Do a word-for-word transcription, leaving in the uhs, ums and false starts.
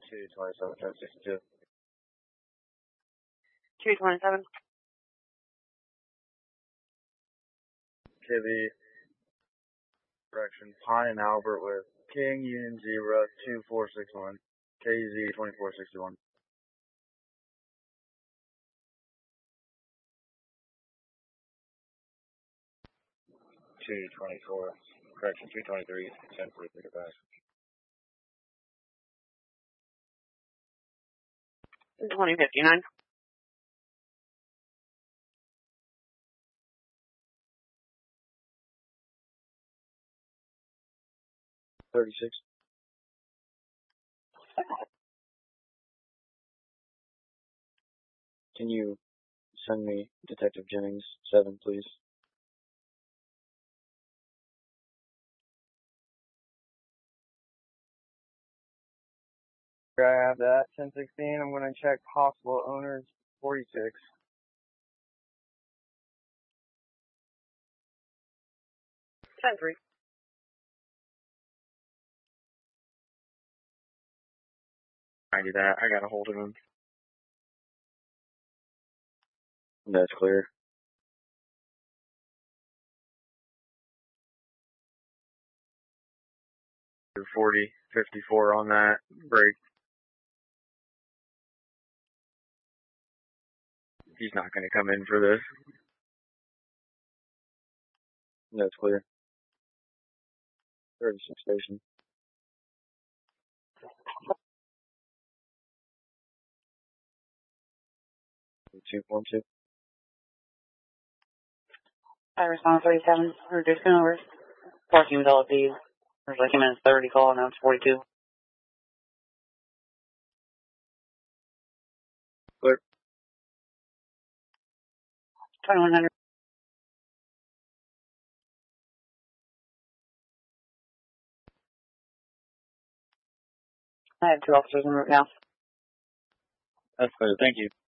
two twenty-seven, ten sixty-two. two twenty-seven. K B, correction, Pine and Albert with King Union Zebra two four six one, K Z twenty-four sixty-one. two twenty-four, correction, two twenty-three, ten forty-three to pass. twenty fifty-nine. thirty-six. Can you send me Detective Jennings seven, please? I have that. ten sixteen, I'm going to check possible owners, forty-six. ten three. I do that. I got a hold of him. That's clear. forty, fifty-four on that break. He's not going to come in for this. That's clear. thirty-six station. two one two. I respond thirty-seven. Reducing over. Parking with L P. There's like a minute thirty call, now it's forty-two. Clear. twenty-one hundred. I have two officers en route now. That's clear. Thank you.